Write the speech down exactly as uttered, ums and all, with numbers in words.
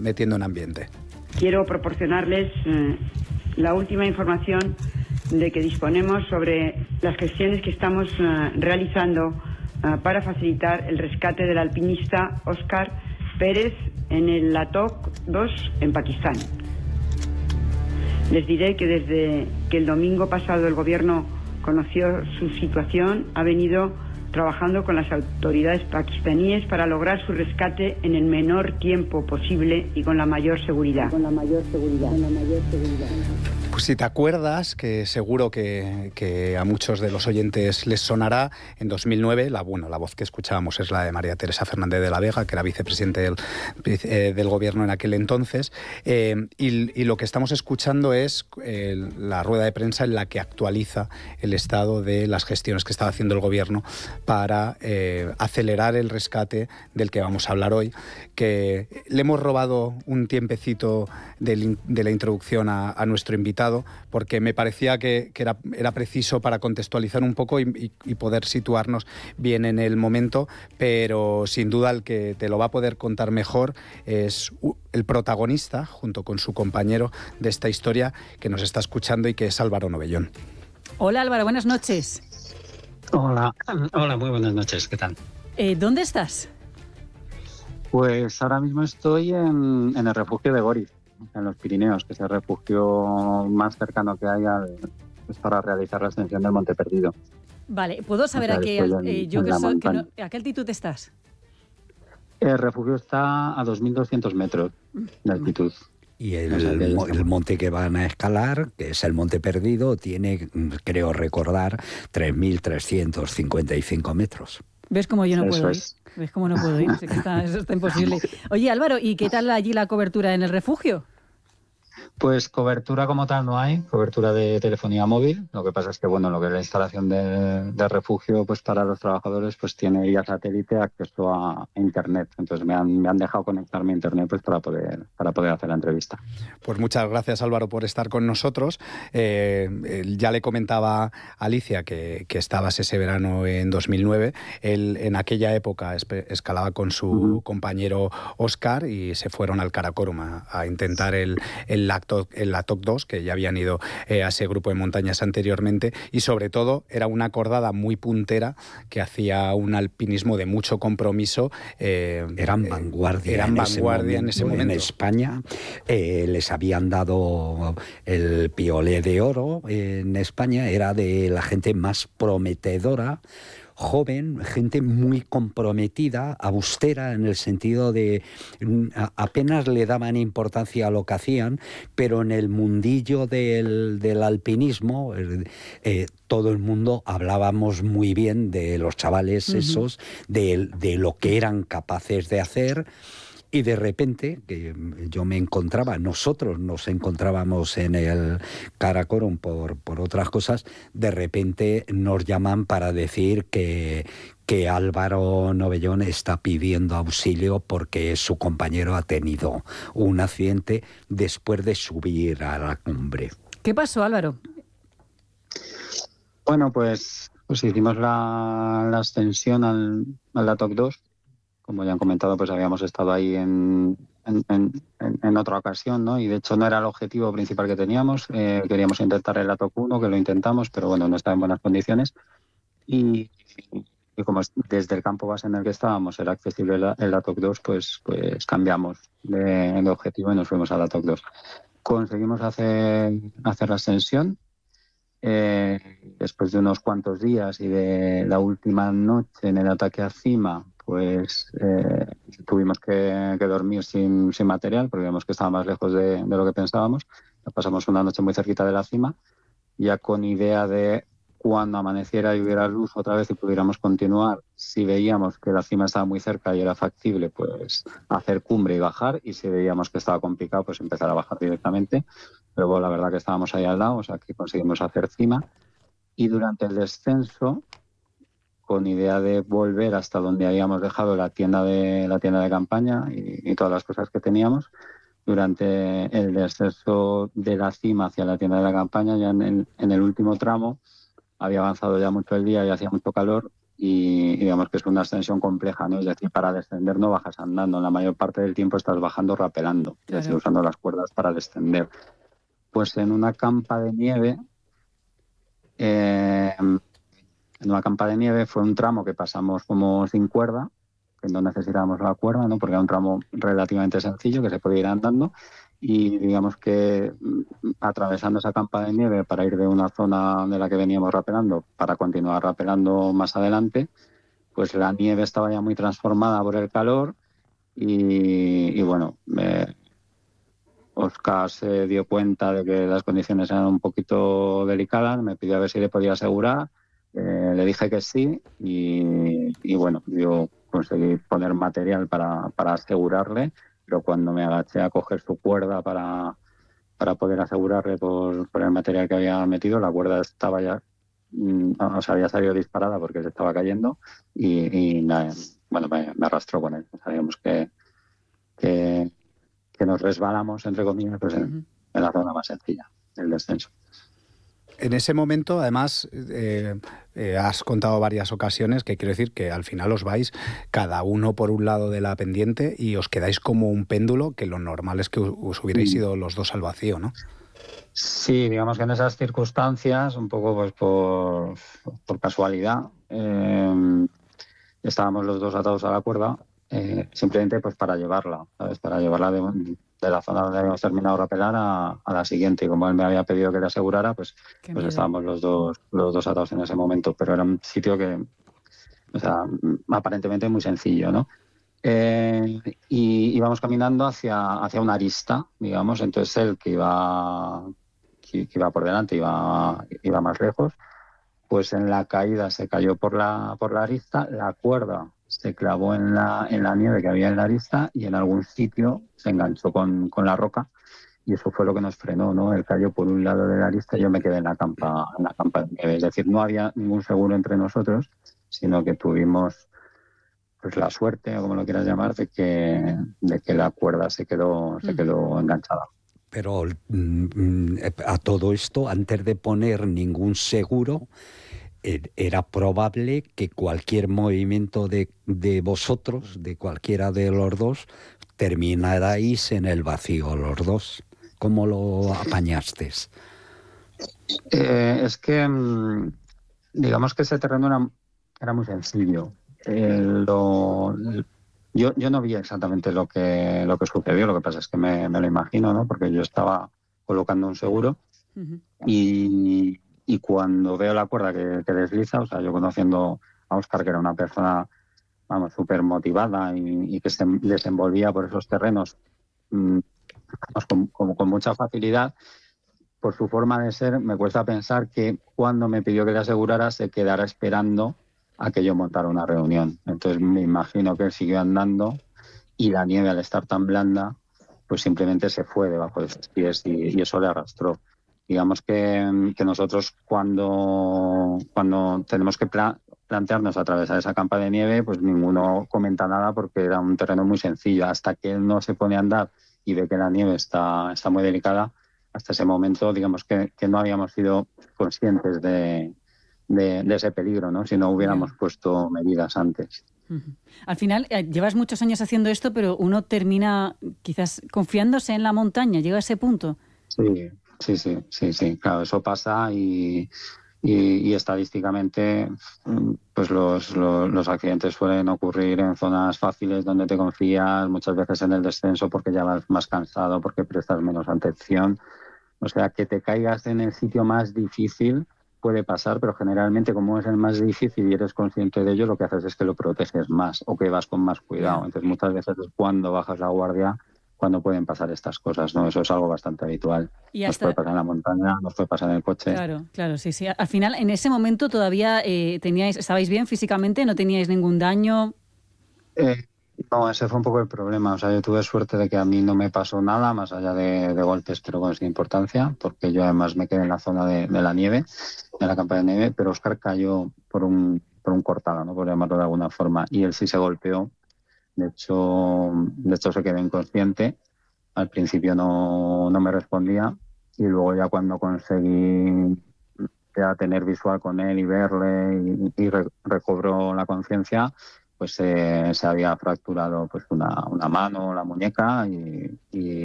metiendo en ambiente. Quiero proporcionarles eh, la última información de que disponemos sobre las gestiones que estamos eh, realizando eh, para facilitar el rescate del alpinista Óscar Pérez en el Latok dos en Pakistán. Les diré que desde que el domingo pasado el Gobierno conoció su situación, ha venido trabajando con las autoridades pakistaníes para lograr su rescate en el menor tiempo posible y con la mayor seguridad. Con la mayor seguridad. Con la mayor seguridad. Pues si te acuerdas, que seguro que, que a muchos de los oyentes les sonará, en dos mil nueve, la, bueno, la voz que escuchábamos es la de María Teresa Fernández de la Vega, que era vicepresidente del, eh, del Gobierno en aquel entonces, eh, y, y lo que estamos escuchando es eh, la rueda de prensa en la que actualiza el estado de las gestiones que estaba haciendo el Gobierno para eh, acelerar el rescate del que vamos a hablar hoy, que le hemos robado un tiempecito de, de la introducción a, a nuestro invitado, porque me parecía que, que era, era preciso para contextualizar un poco y, y, y poder situarnos bien en el momento, pero sin duda el que te lo va a poder contar mejor es el protagonista, junto con su compañero de esta historia, que nos está escuchando y que es Álvaro Novellón. Hola Álvaro, buenas noches. Hola, hola, muy buenas noches, ¿qué tal? Eh, ¿Dónde estás? Pues ahora mismo estoy en, en el refugio de Goriz, en los Pirineos, que es el refugio más cercano que hay al, pues para realizar la ascensión del Monte Perdido. Vale, ¿puedo saber o sea, a, qué, en, eh, yo que soy, que no, a qué altitud estás? El refugio está a dos mil doscientos metros de altitud. Y el, o sea, el, el monte que van a escalar, que es el Monte Perdido, tiene, creo recordar, tres mil trescientos cincuenta y cinco metros. ¿Ves cómo yo no eso puedo es. ir? ¿Ves cómo no puedo ir? Sí que está, eso está imposible. Oye, Álvaro, ¿y qué tal allí la cobertura en el refugio? Pues cobertura como tal no hay, cobertura de telefonía móvil. Lo que pasa es que, bueno, lo que es la instalación de, de refugio, pues para los trabajadores, pues tiene vía satélite acceso a internet. Entonces me han, me han dejado conectarme a internet pues para poder, para poder hacer la entrevista. Pues muchas gracias, Álvaro, por estar con nosotros. Eh, ya le comentaba a Alicia que, que estabas ese verano en dos mil nueve. Él en aquella época escalaba con su uh-huh. compañero Óscar y se fueron al Karakorum a, a intentar el, el el Latok dos, que ya habían ido eh, a ese grupo de montañas anteriormente, y sobre todo era una cordada muy puntera que hacía un alpinismo de mucho compromiso. Eh, eran vanguardia, eran en, vanguardia ese en ese momento. En España eh, les habían dado el Piolet de Oro. En España era de la gente más prometedora, joven, gente muy comprometida, austera, en el sentido de apenas le daban importancia a lo que hacían, pero en el mundillo del, del alpinismo eh, todo el mundo hablábamos muy bien de los chavales uh-huh. esos, de, de lo que eran capaces de hacer. Y de repente, que yo me encontraba, nosotros nos encontrábamos en el Karakorum por, por otras cosas, de repente nos llaman para decir que, que Álvaro Novellón está pidiendo auxilio porque su compañero ha tenido un accidente después de subir a la cumbre. ¿Qué pasó, Álvaro? Bueno, pues, pues hicimos la, la ascensión al, al Latok dos. Como ya han comentado, pues habíamos estado ahí en, en, en, en otra ocasión, ¿no? Y de hecho no era el objetivo principal que teníamos. Eh, queríamos intentar el Latok uno, que lo intentamos, pero bueno, no estaba en buenas condiciones. Y, y como desde el campo base en el que estábamos era accesible el, el Latok dos, pues, pues cambiamos de, de objetivo y nos fuimos al Latok dos. Conseguimos hacer, hacer la ascensión. Eh, después de unos cuantos días y de la última noche en el ataque a cima, pues eh, tuvimos que, que dormir sin, sin material, porque vimos que estaba más lejos de, de lo que pensábamos. Pasamos una noche muy cerquita de la cima, ya con idea de cuando amaneciera y hubiera luz otra vez y pudiéramos continuar, si veíamos que la cima estaba muy cerca y era factible, pues hacer cumbre y bajar, y si veíamos que estaba complicado, pues empezar a bajar directamente. Pero bueno, la verdad que estábamos ahí al lado, o sea que conseguimos hacer cima. Y durante el descenso, con idea de volver hasta donde habíamos dejado la tienda de la tienda de campaña y, y todas las cosas que teníamos, durante el descenso de la cima hacia la tienda de la campaña, ya en el, en el último tramo, había avanzado ya mucho el día y hacía mucho calor, y, y digamos que es una ascensión compleja, ¿no? Es decir, para descender no bajas andando, la mayor parte del tiempo estás bajando rapelando, claro. Es decir, usando las cuerdas para descender. Pues en una campa de nieve, eh, en una campa de nieve fue un tramo que pasamos como sin cuerda, que no necesitábamos la cuerda, ¿no? Porque era un tramo relativamente sencillo que se podía ir andando, y digamos que atravesando esa campa de nieve para ir de una zona de la que veníamos rapelando para continuar rapelando más adelante, pues la nieve estaba ya muy transformada por el calor y, y bueno, me, Óscar se dio cuenta de que las condiciones eran un poquito delicadas, me pidió a ver si le podía asegurar, eh, le dije que sí y, y bueno, yo conseguí poner material para, para asegurarle, pero cuando me agaché a coger su cuerda para, para poder asegurarle por, por el material que había metido, la cuerda estaba ya, mm, o sea, había salido disparada porque se estaba cayendo y, y me, bueno, me, me arrastró con él. Sabíamos que, que que nos resbalamos, entre comillas, pues en, uh-huh. en la zona más sencilla, el descenso. En ese momento, además, eh, eh, has contado varias ocasiones que quiero decir que al final os vais cada uno por un lado de la pendiente y os quedáis como un péndulo, que lo normal es que os hubierais sí. ido los dos al vacío, ¿no? Sí, digamos que en esas circunstancias, un poco pues por, por casualidad, eh, estábamos los dos atados a la cuerda. Eh, simplemente pues para llevarla, ¿sabes? Para llevarla de, de la zona donde habíamos terminado de rapelar a, a la siguiente. Y como él me había pedido que le asegurara, pues, pues estábamos los dos, los dos atados en ese momento. Pero era un sitio que, o sea, aparentemente muy sencillo, ¿no? Eh, y íbamos caminando hacia, hacia una arista, digamos. Entonces él, que iba, que, que iba por delante, iba, iba más lejos, pues en la caída se cayó por la, por la arista, la cuerda se clavó en la, en la nieve que había en la arista y en algún sitio se enganchó con, con la roca y eso fue lo que nos frenó, ¿no? Él cayó por un lado de la arista y yo me quedé en la campa, en la campa de nieve. Es decir, no había ningún seguro entre nosotros, sino que tuvimos pues la suerte, o como lo quieras llamar, de que, de que la cuerda se quedó, se quedó enganchada. Pero a todo esto, antes de poner ningún seguro, era probable que cualquier movimiento de, de vosotros, de cualquiera de los dos, terminarais en el vacío los dos. ¿Cómo lo apañasteis? Eh, es que, digamos que ese terreno era, era muy sencillo. Eh, lo, yo, yo no vi exactamente lo que, lo que sucedió, lo que pasa es que me, me lo imagino, ¿no? Porque yo estaba colocando un seguro uh-huh. y... Y cuando veo la cuerda que, que desliza, o sea, yo conociendo a Óscar, que era una persona, vamos, súper motivada y, y que se desenvolvía por esos terrenos mmm, con, con, con mucha facilidad, por su forma de ser, me cuesta pensar que cuando me pidió que le asegurara, se quedara esperando a que yo montara una reunión. Entonces me imagino que él siguió andando y la nieve, al estar tan blanda, pues simplemente se fue debajo de sus pies y, y eso le arrastró. Digamos que, que nosotros cuando, cuando tenemos que pla- plantearnos atravesar esa campa de nieve, pues ninguno comenta nada porque era un terreno muy sencillo. Hasta que él no se pone a andar y ve que la nieve está, está muy delicada, hasta ese momento digamos que, que no habíamos sido conscientes de, de, de ese peligro, ¿no? Si no hubiéramos yeah. puesto medidas antes. Uh-huh. Al final, eh, llevas muchos años haciendo esto, pero uno termina quizás confiándose en la montaña, llega a ese punto. Sí. Sí, sí, sí, sí, claro, eso pasa y, y, y estadísticamente pues los, los, los accidentes suelen ocurrir en zonas fáciles donde te confías, muchas veces en el descenso porque ya vas más cansado, porque prestas menos atención. O sea, que te caigas en el sitio más difícil puede pasar, pero generalmente como es el más difícil y eres consciente de ello, lo que haces es que lo proteges más o que vas con más cuidado. Entonces muchas veces es cuando bajas la guardia cuando pueden pasar estas cosas, ¿no? Eso es algo bastante habitual. Y hasta... Nos puede pasar en la montaña, nos puede pasar en el coche. Claro, claro, sí, sí. Al final, en ese momento todavía eh, teníais, estabais bien físicamente, no teníais ningún daño. Eh, no, ese fue un poco el problema. O sea, yo tuve suerte de que a mí no me pasó nada, más allá de, de golpes, pero con sin importancia, porque yo además me quedé en la zona de, de la nieve, de la campa de nieve, pero Óscar cayó por un, por un cortado, ¿no? Por llamarlo de alguna forma, y él sí se golpeó. De hecho, de hecho se quedó inconsciente. Al principio no, no me respondía y luego ya cuando conseguí empecé a tener visual con él y verle y, y re, recobró la conciencia, pues eh, se había fracturado pues una, una mano, la muñeca y, y